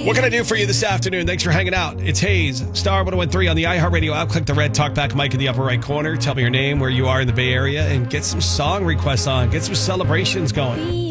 What can I do for you this afternoon? Thanks for hanging out. It's Hayes, Star 101.3 on the iHeartRadio app. Click the red talkback mic in the upper right corner. Tell me your name, where you are in the Bay Area, and get some song requests on. Get some celebrations going.